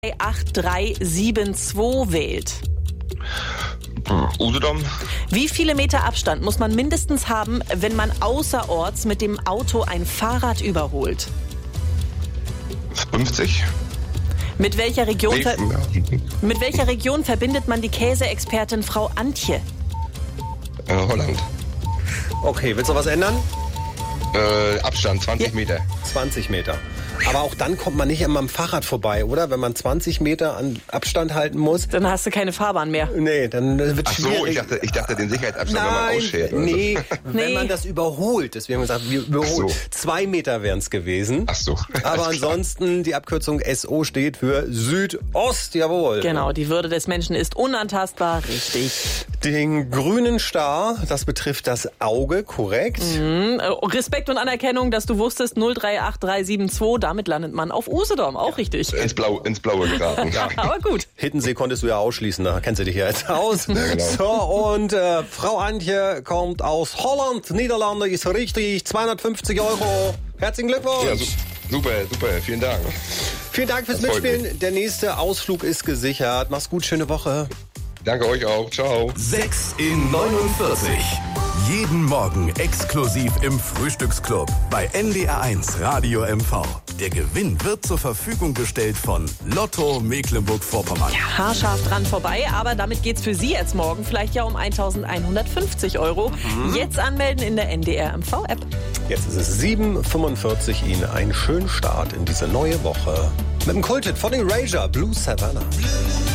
08372 wählt. Usedom. Wie viele Meter Abstand muss man mindestens haben, wenn man außerorts mit dem Auto ein Fahrrad überholt? 50. Mit welcher Region verbindet man die Käseexpertin Frau Antje? Holland. Okay, willst du was ändern? Abstand, 20 Meter. 20 Meter. Aber auch dann kommt man nicht immer am Fahrrad vorbei, oder? Wenn man 20 Meter an Abstand halten muss. Dann hast du keine Fahrbahn mehr. Nee, dann wird es schwierig. Ach so, ich dachte den Sicherheitsabstand, wenn man ausschert. Nee, wenn man das überholt. Deswegen haben wir gesagt, wir überholen. 2 Meter wären es gewesen. Ach so. Aber ansonsten, die Abkürzung SO steht für Südost, jawohl. Genau, die Würde des Menschen ist unantastbar, richtig. Den grünen Star, das betrifft das Auge, korrekt. Respekt und Anerkennung, dass du wusstest, 038372, damit landet man auf Usedom, auch richtig. Ins Blaue geraten. Ja. Aber gut. Hiddensee konntest du ja ausschließen, da kennst du dich ja jetzt aus. Ja, genau. So, und Frau Antje kommt aus Holland, Niederlande, ist richtig, 250 €. Herzlichen Glückwunsch. Ja, super, vielen Dank. Vielen Dank fürs Das freut Mitspielen. Der nächste Ausflug ist gesichert. Mach's gut, schöne Woche. Danke euch auch. Ciao. 6 in 49. Jeden Morgen exklusiv im Frühstücksclub bei NDR1 Radio MV. Der Gewinn wird zur Verfügung gestellt von Lotto Mecklenburg-Vorpommern. Haarscharf dran vorbei, aber damit geht's für Sie jetzt morgen vielleicht ja um 1.150 €. Jetzt anmelden in der NDR MV-App. Jetzt ist es 7:45 Ihnen einen schönen Start in diese neue Woche. Mit dem Kulthit von Erasure, Blue Savannah.